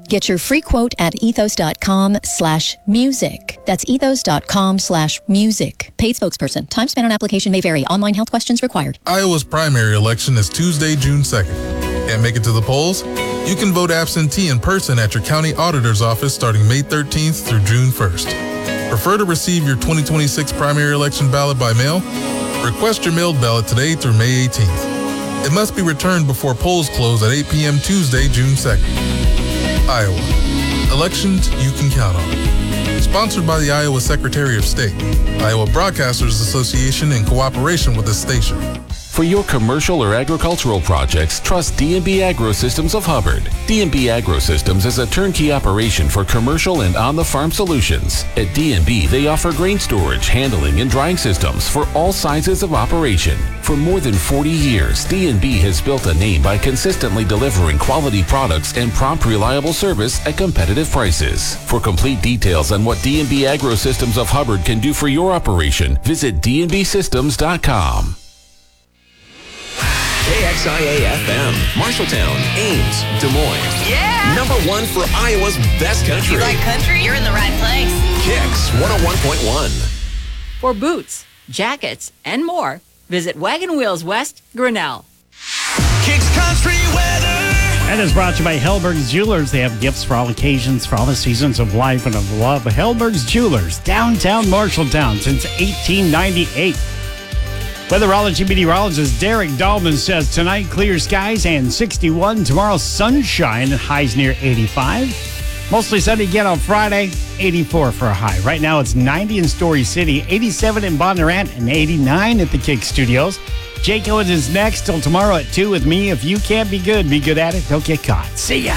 Get your free quote at ethos.com/music. That's ethos.com/music. Paid spokesperson. Time spent on application may vary. Online health questions required. Iowa's primary election is Tuesday, June 2nd. Can't make it to the polls? You can vote absentee in person at your county auditor's office starting May 13th through June 1st. Prefer to receive your 2026 primary election ballot by mail? Request your mailed ballot today through May 18th. It must be returned before polls close at 8 p.m. Tuesday, June 2nd. Iowa. Elections you can count on. Sponsored by the Iowa Secretary of State, Iowa Broadcasters Association in cooperation with the station. For your commercial or agricultural projects, trust D&B AgroSystems of Hubbard. D&B AgroSystems is a turnkey operation for commercial and on-the-farm solutions. At D&B, they offer grain storage, handling, and drying systems for all sizes of operation. For more than 40 years, D&B has built a name by consistently delivering quality products and prompt, reliable service at competitive prices. For complete details on what D&B AgroSystems of Hubbard can do for your operation, visit dnbsystems.com. KXIA-FM, Marshalltown, Ames, Des Moines. Yeah! Number one for Iowa's best country. You like country? You're in the right place. Kicks 101.1. For boots, jackets, and more, visit Wagon Wheels West, Grinnell. Kicks Country Weather. And is brought to you by Hellberg's Jewelers. They have gifts for all occasions, for all the seasons of life and of love. Hellberg's Jewelers, downtown Marshalltown since 1898. Weatherology meteorologist Derek Dahlman says tonight clear skies and 61. Tomorrow sunshine and highs near 85. Mostly sunny again on Friday, 84 for a high. Right now it's 90 in Story City, 87 in Bondurant, and 89 at the Kick Studios. Jake Owens is next till tomorrow at 2 with me. If you can't be good at it, don't get caught. See ya.